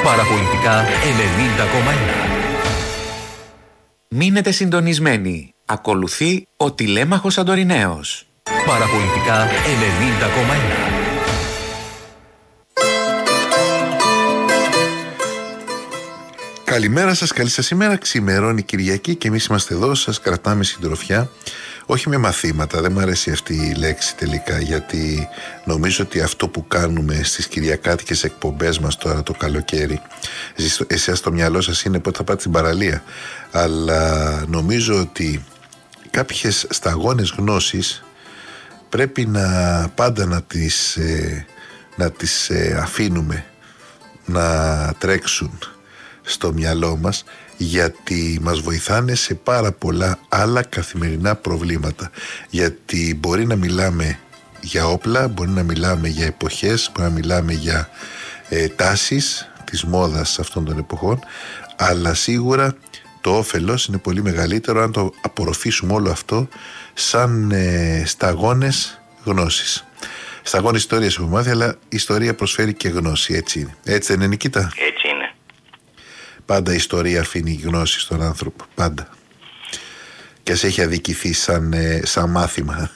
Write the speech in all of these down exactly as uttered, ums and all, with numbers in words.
Παραπολιτικά ενενήντα κόμμα ένα. Μείνετε συντονισμένοι. Ακολουθεί ο Τηλέμαχος Σαντοριναίος. Παραπολιτικά ενενήντα κόμμα ένα. Καλημέρα σας, καλή σας ημέρα. Ξημερώνει Κυριακή και εμείς είμαστε εδώ, σας κρατάμε συντροφιά. Όχι με μαθήματα, δεν μου αρέσει αυτή η λέξη τελικά, γιατί νομίζω ότι αυτό που κάνουμε στις κυριακάτικες εκπομπές μας τώρα το καλοκαίρι, εσείς στο μυαλό σας είναι πότε θα πάτε στην παραλία, αλλά νομίζω ότι κάποιες σταγόνες γνώσης πρέπει να πάντα να τις, ε, να τις ε, αφήνουμε να τρέξουν στο μυαλό μας, γιατί μας βοηθάνε σε πάρα πολλά άλλα καθημερινά προβλήματα. Γιατί μπορεί να μιλάμε για όπλα, μπορεί να μιλάμε για εποχές, μπορεί να μιλάμε για ε, τάσεις της μόδας αυτών των εποχών, αλλά σίγουρα το όφελος είναι πολύ μεγαλύτερο αν το απορροφήσουμε όλο αυτό σαν ε, σταγόνες γνώσης. Σταγόνες ιστορίας έχουμε μάθει, αλλά η ιστορία προσφέρει και γνώση, έτσι είναι. Έτσι δεν είναι, Νικήτα? Έτσι είναι. Πάντα η ιστορία αφήνει γνώση στον άνθρωπο. Πάντα. Και ας έχει αδικηθεί σαν, ε, σαν μάθημα.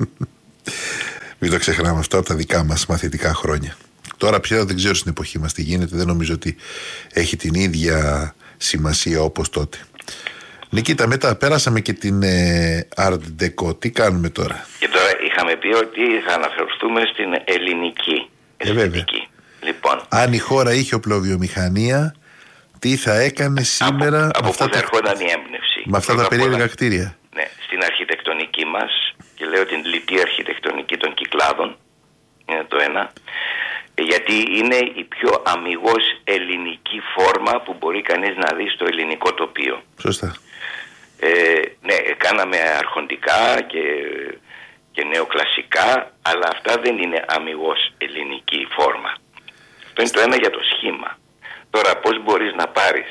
Μην το ξεχνάμε αυτό από τα δικά μας μαθητικά χρόνια. Τώρα πια δεν ξέρω στην εποχή μας τι γίνεται. Δεν νομίζω ότι έχει την ίδια σημασία όπως τότε. Νικήτα, μετά πέρασαμε και την ε, Art Deco. Τι κάνουμε τώρα? Και τώρα είχαμε πει ότι θα αναφερθούμε στην ελληνική αισθητική. Ε, λοιπόν, αν η χώρα είχε οπλοβιομηχανία, τι θα έκανε σήμερα? Από, από πού τα... ερχόταν η έμπνευση? Με αυτά τα περίεργα κτίρια. Ναι, στην αρχιτεκτονική μας, και λέω την λιτή αρχιτεκτονική των Κυκλάδων, είναι το ένα, γιατί είναι η πιο αμιγώς ελληνική φόρμα που μπορεί κανείς να δει στο ελληνικό τοπίο. Σωστά. Ε, ναι, κάναμε αρχοντικά και, και νεοκλασικά, αλλά αυτά δεν είναι αμιγώς ελληνική φόρμα. Αυτό είναι το ένα για το σχήμα. Τώρα πώς μπορείς να πάρεις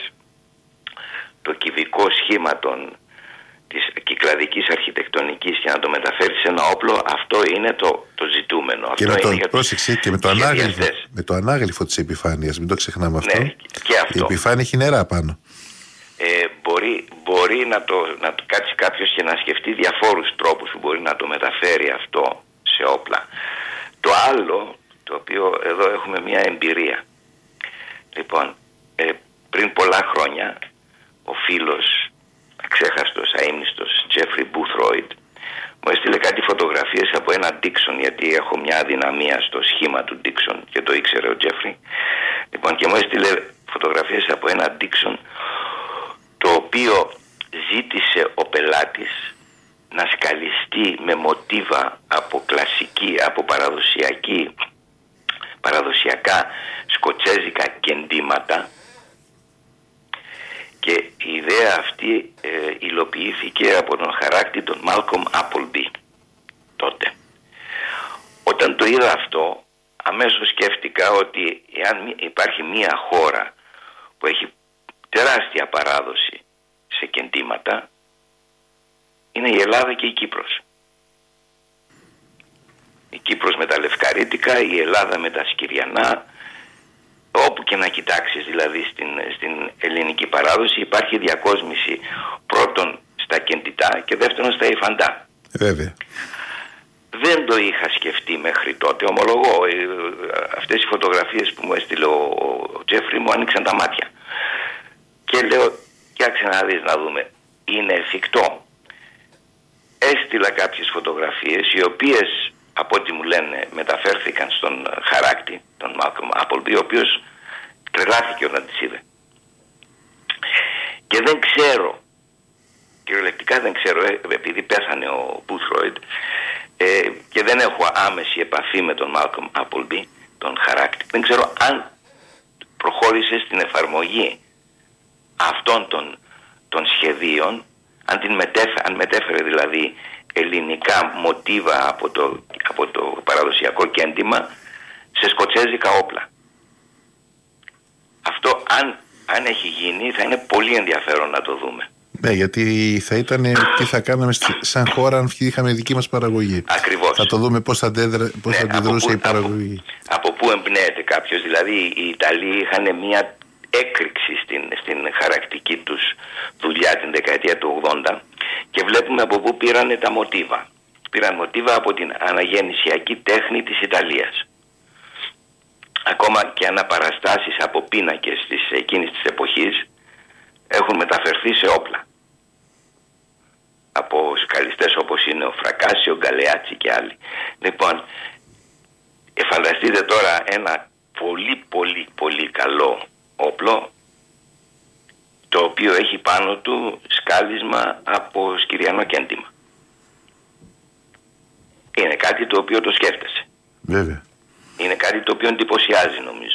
το κυβικό σχήμα των, της κυκλαδικής αρχιτεκτονικής και να το μεταφέρεις σε ένα όπλο, αυτό είναι το, το ζητούμενο. Και αυτό με είναι το, πρόσεξε, και με το, ανάγλυφο, με το ανάγλυφο της επιφάνειας, μην το ξεχνάμε αυτό. Ναι, και αυτό. Η επιφάνεια έχει νερά πάνω. Ε, μπορεί μπορεί να, το, να το κάτσει κάποιος και να σκεφτεί διαφόρους τρόπους που μπορεί να το μεταφέρει αυτό σε όπλα. Το άλλο, το οποίο εδώ έχουμε μια εμπειρία. Λοιπόν, ε, πριν πολλά χρόνια ο φίλος αξέχαστος, αείμνηστος Jeffrey Boothroyd μου έστειλε κάτι φωτογραφίες από ένα Dixon, γιατί έχω μια αδυναμία στο σχήμα του Dixon και το ήξερε ο Jeffrey. Λοιπόν, και μου έστειλε φωτογραφίες από ένα Dixon, το οποίο ζήτησε ο πελάτης να σκαλιστεί με μοτίβα από κλασική, από παραδοσιακή παραδοσιακά σκοτσέζικα κεντήματα, και η ιδέα αυτή ε, υλοποιήθηκε από τον χαράκτη τον Malcolm Appleby τότε. Όταν το είδα αυτό, αμέσως σκέφτηκα ότι εάν υπάρχει μία χώρα που έχει τεράστια παράδοση σε κεντήματα, είναι η Ελλάδα και η Κύπρος. Η Κύπρος με τα λευκαρίτικα, η Ελλάδα με τα σκυριανά. Όπου και να κοιτάξεις δηλαδή στην, στην ελληνική παράδοση υπάρχει διακόσμηση, πρώτον στα κεντητά και δεύτερον στα υφαντά. Βέβαια. Δεν το είχα σκεφτεί μέχρι τότε, ομολογώ. Αυτές οι φωτογραφίες που μου έστειλε ο Τζέφρι μου άνοιξαν τα μάτια. Και λέω, κοίταξε να δεις, να δούμε, είναι εφικτό? Έστειλα κάποιες φωτογραφίες οι οποίες, από ό,τι μου λένε, μεταφέρθηκαν στον χαράκτη, τον Malcolm Appleby, ο οποίος τρελάθηκε όταν τις είδε. Και δεν ξέρω, κυριολεκτικά δεν ξέρω, επειδή πέθανε ο Boothroyd ε, και δεν έχω άμεση επαφή με τον Malcolm Appleby, τον χαράκτη, δεν ξέρω αν προχώρησε στην εφαρμογή αυτών των, των σχεδίων, αν, την μετέφερε, αν μετέφερε δηλαδή ελληνικά μοτίβα από το, από το παραδοσιακό κέντημα σε σκοτσέζικα όπλα. Αυτό αν, αν έχει γίνει θα είναι πολύ ενδιαφέρον να το δούμε. Ναι, γιατί θα ήταν τι θα κάναμε σαν χώρα αν είχαμε δική μας παραγωγή. Ακριβώς. Θα το δούμε πώς θα, αντέδρα, πώς ναι, θα αντιδρούσε η παραγωγή. Από, από πού εμπνέεται κάποιος. Δηλαδή οι Ιταλοί είχαν μια έκρηξη στην, στην χαρακτική τους δουλειά την δεκαετία του ογδόντα και βλέπουμε από πού πήρανε τα μοτίβα. Πήραν μοτίβα από την αναγεννησιακή τέχνη της Ιταλίας. Ακόμα και αναπαραστάσεις από πίνακες της εκείνης της εποχής έχουν μεταφερθεί σε όπλα. Από σκαλιστές όπως είναι ο Φρακάσι, ο Γκαλεάτσι και άλλοι. Λοιπόν, φανταστείτε τώρα ένα πολύ πολύ πολύ καλό όπλο το οποίο έχει πάνω του σκάλισμα από σκυριανό κέντημα. Είναι κάτι το οποίο το σκέφτεσαι. Βέβαια. Είναι κάτι το οποίο εντυπωσιάζει νομίζω.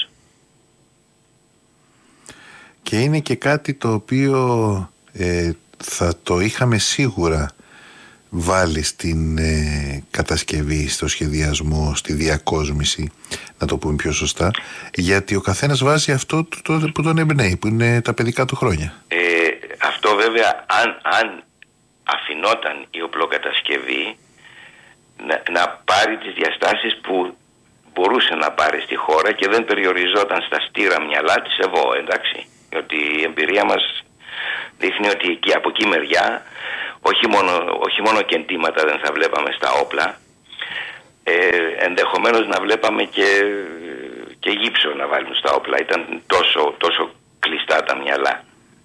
Και είναι και κάτι το οποίο ε, θα το είχαμε σίγουρα βάλει στην ε, κατασκευή, στο σχεδιασμό, στη διακόσμηση, να το πούμε πιο σωστά, γιατί ο καθένας βάζει αυτό το, το, που τον εμπνέει, που είναι τα παιδικά του χρόνια. Ε, αυτό βέβαια αν, αν αφινόταν η οπλοκατασκευή να, να πάρει τις διαστάσεις που μπορούσε να πάρει στη χώρα και δεν περιοριζόταν στα στήρα μυαλά της ΕΒΟ, εντάξει. Ότι η εμπειρία μας δείχνει ότι εκεί, από εκεί μεριά όχι μόνο, όχι μόνο κεντήματα δεν θα βλέπαμε στα όπλα, ε, ενδεχομένως να βλέπαμε και, και γύψο να βάλουν στα όπλα. Ήταν τόσο, τόσο κλειστά τα μυαλά.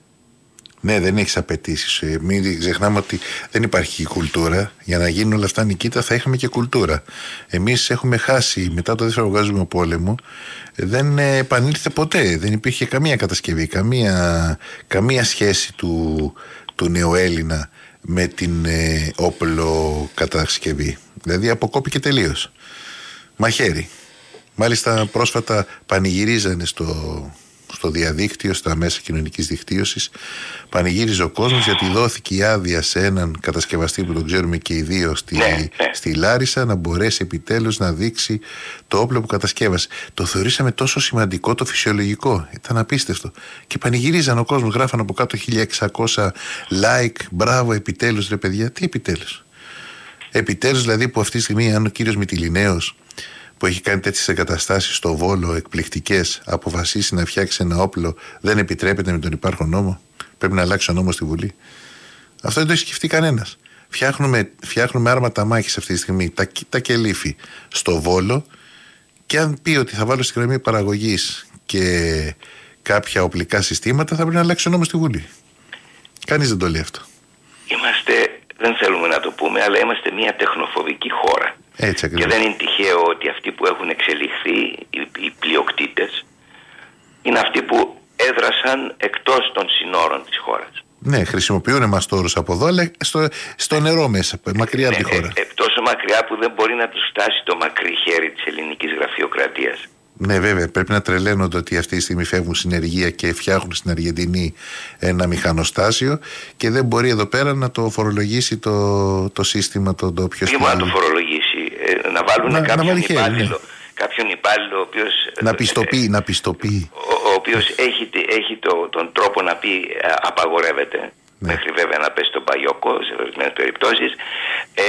Ναι, δεν έχεις απαιτήσεις. Ε, μην ξεχνάμε ότι δεν υπάρχει κουλτούρα. Για να γίνουν όλα αυτά νικήτα θα είχαμε και κουλτούρα. Εμείς έχουμε χάσει μετά το δεύτερο παγκόσμιο πόλεμο. Δεν επανήλθε ποτέ. Δεν υπήρχε καμία κατασκευή, καμία, καμία σχέση του, του νεοέλληνα με την ε, όπλο κατασκευή. Δηλαδή αποκόπηκε τελείως. Μαχαίρι. Μάλιστα πρόσφατα πανηγυρίζανε στο, στο διαδίκτυο, στα μέσα κοινωνικής δικτύωσης, πανηγύριζε ο κόσμος γιατί δόθηκε η άδεια σε έναν κατασκευαστή που τον ξέρουμε και οι δύο στη, ναι, ναι. στη Λάρισα να μπορέσει επιτέλους να δείξει το όπλο που κατασκεύασε. Το θεωρήσαμε τόσο σημαντικό, το φυσιολογικό. Ήταν απίστευτο. Και πανηγυρίζαν ο κόσμος, γράφαν από κάτω χίλια εξακόσια like, μπράβο, επιτέλους ρε παιδιά. Τι επιτέλους? Επιτέλους δηλαδή που αυτή τη στιγμή αν ο κύριος Μυτιληναίος, που έχει κάνει τέτοιες εγκαταστάσεις στο Βόλο εκπληκτικές, αποφασίσει να φτιάξει ένα όπλο, δεν επιτρέπεται με τον υπάρχον νόμο? Πρέπει να αλλάξει ο νόμος στη Βουλή. Αυτό δεν το έχει σκεφτεί κανένας. Φτιάχνουμε, φτιάχνουμε άρματα μάχης αυτή τη στιγμή, τα, τα κελύφη στο Βόλο, και αν πει ότι θα βάλω στη γραμμή παραγωγής και κάποια οπλικά συστήματα, θα πρέπει να αλλάξει ο νόμος στη Βουλή. Κανείς δεν το λέει αυτό. Είμαστε, δεν θέλουμε να το πούμε, αλλά είμαστε μια τεχνοφοβική χώρα. Έτσι ακριβώς. Και δεν είναι τυχαίο ότι αυτοί που έχουν εξελιχθεί, οι, οι πλειοκτήτες, είναι αυτοί που έδρασαν εκτός των συνόρων της χώρας. Ναι, χρησιμοποιούν μαστόρους από εδώ, αλλά στο, στο νερό μέσα, μακριά ναι, από τη χώρα. Ε, ε, τόσο μακριά που δεν μπορεί να τους φτάσει το μακρύ χέρι της ελληνικής γραφειοκρατίας. Ναι, βέβαια, πρέπει να τρελαίνονται ότι αυτή τη στιγμή φεύγουν συνεργεία και φτιάχνουν στην Αργεντινή ένα μηχανοστάσιο και δεν μπορεί εδώ πέρα να το φορολογήσει το, το σύστημα το ντόπιο. Τι να το φορολογήσει, ε, να βάλουν να, κάποιον, να υπάλληλο, ναι. κάποιον υπάλληλο ο οποίος, να πιστοποιεί, ε, να πιστοποιεί. Ο, ο οποίος έχει, έχει το, τον τρόπο να πει ε, απαγορεύεται, ναι. Μέχρι βέβαια να πέσει τον παγιόκο σε ορισμένες περιπτώσεις, ε,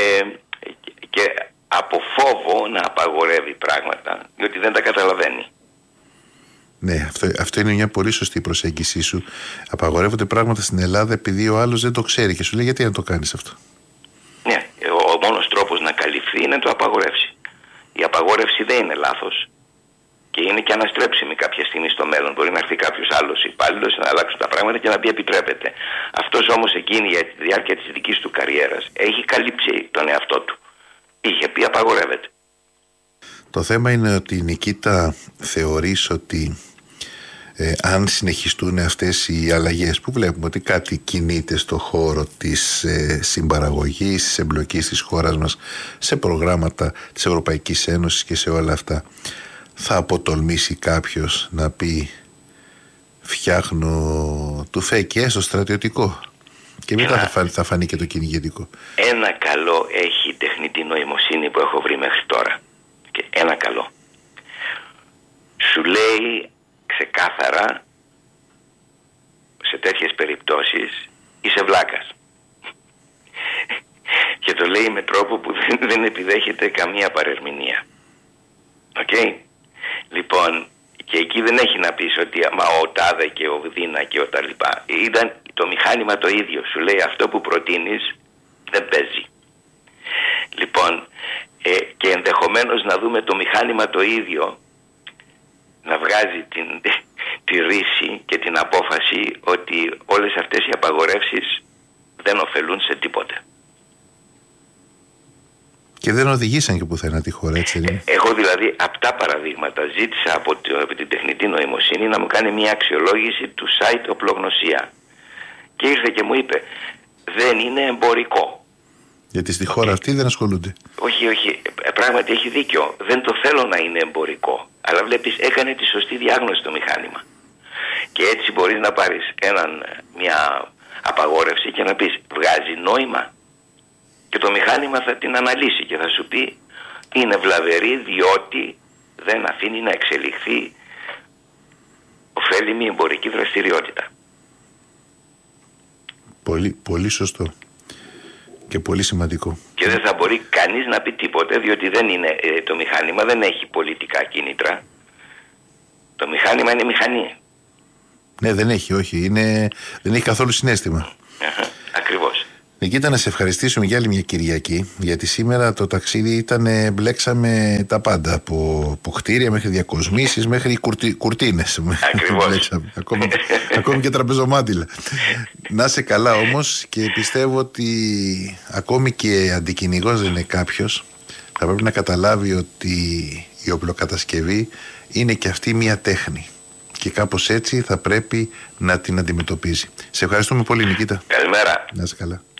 και από φόβο να απαγορεύει πράγματα, διότι δεν τα καταλαβαίνει. Ναι, αυτό, αυτό είναι μια πολύ σωστή προσέγγιση σου. Απαγορεύονται πράγματα στην Ελλάδα επειδή ο άλλος δεν το ξέρει και σου λέει γιατί να το κάνεις αυτό. Ναι, ο, ο μόνος τρόπος να καλυφθεί είναι να το απαγορεύσει. Η απαγόρευση δεν είναι λάθος και είναι και αναστρέψιμη κάποια στιγμή στο μέλλον. Μπορεί να έρθει κάποιος άλλος υπάλληλος να αλλάξουν τα πράγματα και να πει επιτρέπεται. Αυτός όμως εκείνη για τη διάρκεια της δικής του καριέρας έχει καλύψει τον εαυτό του. Είχε πει απαγορεύεται. Το θέμα είναι ότι, Νικήτα, θεωρείς ότι ε, αν συνεχιστούν αυτές οι αλλαγές που βλέπουμε ότι κάτι κινείται στο χώρο της ε, συμπαραγωγής, της εμπλοκής της χώρας μας σε προγράμματα της Ευρωπαϊκής Ένωσης και σε όλα αυτά, θα αποτολμήσει κάποιος να πει φτιάχνω του φέκι στο στρατιωτικό και μετά θα φανεί, θα φανεί και το κυνηγετικό? Ένα καλό έχει η τεχνητή νοημοσύνη που έχω βρει μέχρι τώρα. Και ένα καλό. Σου λέει ξεκάθαρα σε τέτοιες περιπτώσεις είσαι βλάκας. Και το λέει με τρόπο που δεν, δεν επιδέχεται καμία παρερμηνία. Οκ. Okay? Λοιπόν, Και εκεί δεν έχει να πεις ότι μα ο τάδε και ο δίνα και ο τα λοιπά. Ήταν το μηχάνημα το ίδιο. Σου λέει αυτό που προτείνεις δεν παίζει. Λοιπόν, ε, και ενδεχομένως να δούμε το μηχάνημα το ίδιο να βγάζει την, τη ρίση και την απόφαση ότι όλες αυτές οι απαγορεύσεις δεν ωφελούν σε τίποτε. Και δεν οδηγήσαν και πουθενά τη χώρα, έτσι δεν είναι? Έχω δηλαδή απτά παραδείγματα. Ζήτησα από, το, από την τεχνητή νοημοσύνη να μου κάνει μια αξιολόγηση του site οπλογνωσία. Και ήρθε και μου είπε, δεν είναι εμπορικό. Γιατί στη χώρα okay. αυτή δεν ασχολούνται. Όχι, όχι. Πράγματι έχει δίκιο. Δεν το θέλω να είναι εμπορικό. Αλλά βλέπεις, έκανε τη σωστή διάγνωση το μηχάνημα. Και έτσι μπορείς να πάρεις έναν, μια απαγόρευση και να πεις, βγάζει νόημα. Και το μηχάνημα θα την αναλύσει και θα σου πει, είναι βλαβερή διότι δεν αφήνει να εξελιχθεί ωφέλιμη εμπορική δραστηριότητα. Πολύ, πολύ σωστό. Και πολύ σημαντικό. Και δεν θα μπορεί κανείς να πει τίποτε, διότι δεν είναι, ε, το μηχάνημα δεν έχει πολιτικά κίνητρα. Το μηχάνημα είναι μηχανή. Ναι, δεν έχει, όχι. Είναι, δεν έχει καθόλου συναίσθημα. Ακριβώς. Νικήτα, να σε ευχαριστήσουμε για άλλη μια Κυριακή, γιατί σήμερα το ταξίδι ήταν, μπλέξαμε τα πάντα, από, από κτίρια μέχρι διακοσμήσεις, μέχρι κουρτι, κουρτίνες. Ακριβώς. ακόμη, ακόμη και τραπεζομάντιλα. Να είσαι καλά όμως, και πιστεύω ότι ακόμη και αντικυνηγός δεν είναι κάποιος, θα πρέπει να καταλάβει ότι η οπλοκατασκευή είναι και αυτή μια τέχνη. Και κάπως έτσι θα πρέπει να την αντιμετωπίζει. Σε ευχαριστούμε πολύ, Νικήτα. Καλημέρα. Να είσαι καλά.